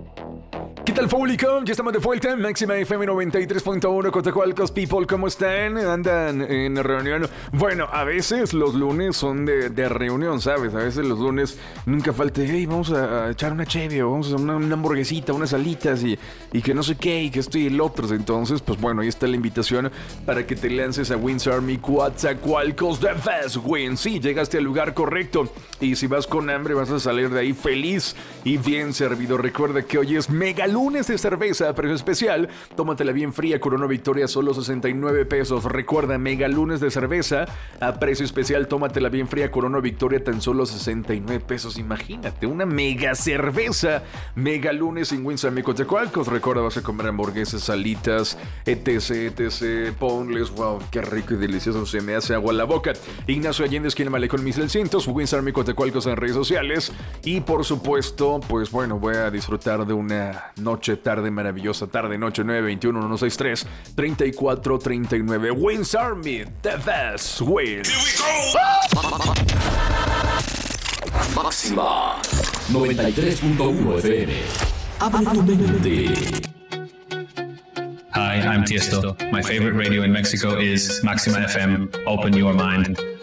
¿Qué tal, público? Ya estamos de vuelta en Máxima FM 93.1, Coatzacoalcos, people, ¿cómo están? ¿Andan en reunión? Bueno, a veces los lunes son de reunión, ¿sabes? A veces los lunes nunca falta, hey, vamos a echar una cheve, o vamos a hacer una hamburguesita, unas alitas y que no sé qué, y que esto y el otro. Entonces, pues bueno, ahí está la invitación para que te lances a Wins Army Coatzacoalcos The Fast Win. Sí, llegaste al lugar correcto, y si vas con hambre vas a salir de ahí feliz y bien servido. Recuerda que hoy es mega lunes de cerveza a precio especial. Tómatela bien fría, Corona Victoria, solo 69 pesos. Recuerda, mega lunes de cerveza a precio especial. Tómatela bien fría, Corona Victoria, tan solo 69 pesos. Imagínate, una mega cerveza. Mega lunes en Wins Army Coatzacoalcos. Recuerda, vas a comer hamburguesas, salitas, etc, etc. Ponles, wow, qué rico y delicioso. Se me hace agua a la boca. Ignacio Allende, esquina Malecón 1600. Wins Army Coatzacoalcos en redes sociales. Y por supuesto, pues bueno, voy a disfrutar de una noche, tarde maravillosa, tarde, noche, 921 163 3439. Wins Army, the best win. Here we go. Máxima 93.1 FM. Abre tu mente. Hi, I'm Tiesto. My favorite radio in Mexico is Maxima FM. Open your mind.